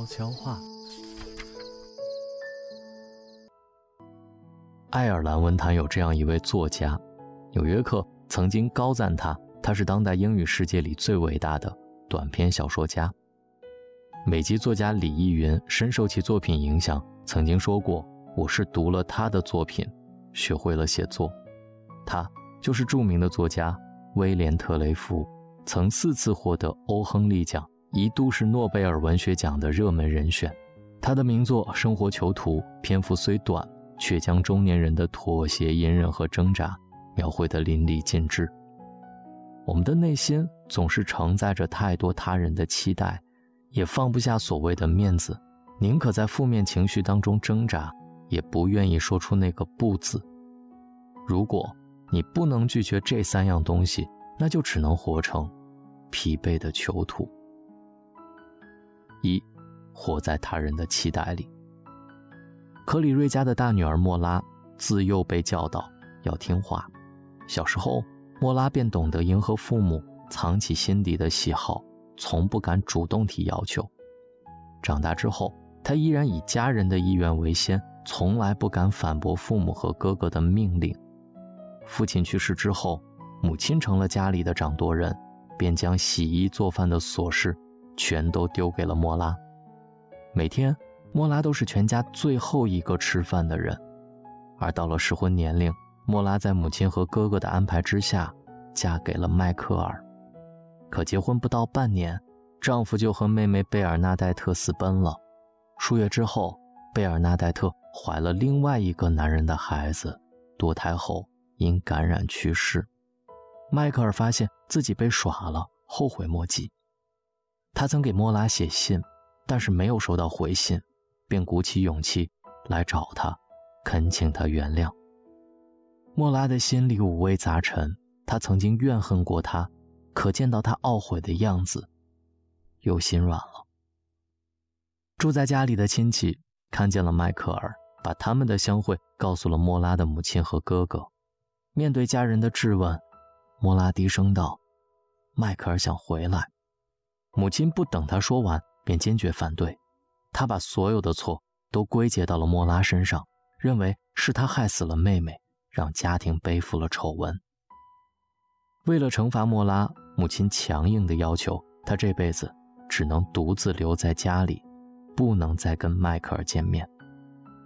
悄悄话。爱尔兰文坛有这样一位作家，纽约客曾经高赞他是当代英语世界里最伟大的短篇小说家。美籍作家李逸云深受其作品影响，曾经说过，我是读了他的作品学会了写作。他就是著名的作家威廉·特雷弗，曾4次获得欧亨利奖，一度是诺贝尔文学奖的热门人选。他的名作《生活囚徒》篇幅虽短，却将中年人的妥协、隐忍和挣扎描绘得淋漓尽致。我们的内心总是承载着太多他人的期待，也放不下所谓的面子，宁可在负面情绪当中挣扎，也不愿意说出那个不字。如果你不能拒绝这3样东西，那就只能活成疲惫的囚徒。1. 活在他人的期待里。克里瑞家的大女儿莫拉自幼被教导要听话，小时候莫拉便懂得迎合父母，藏起心底的喜好，从不敢主动提要求。长大之后，她依然以家人的意愿为先，从来不敢反驳父母和哥哥的命令。父亲去世之后，母亲成了家里的掌舵人，便将洗衣做饭的琐事全都丢给了莫拉。每天莫拉都是全家最后一个吃饭的人，而到了适婚年龄，莫拉在母亲和哥哥的安排之下嫁给了迈克尔。可结婚不到半年，丈夫就和妹妹贝尔纳代特私奔了。数月之后，贝尔纳代特怀了另外一个男人的孩子，堕胎后因感染去世。迈克尔发现自己被耍了，后悔莫及。他曾给莫拉写信，但是没有收到回信，便鼓起勇气来找他，恳请他原谅。莫拉的心里五味杂陈，他曾经怨恨过他，可见到他懊悔的样子，又心软了。住在家里的亲戚看见了迈克尔，把他们的相会告诉了莫拉的母亲和哥哥。面对家人的质问，莫拉低声道：“迈克尔想回来。”母亲不等他说完，便坚决反对。他把所有的错都归结到了莫拉身上，认为是他害死了妹妹，让家庭背负了丑闻。为了惩罚莫拉，母亲强硬地要求他这辈子只能独自留在家里，不能再跟迈克尔见面。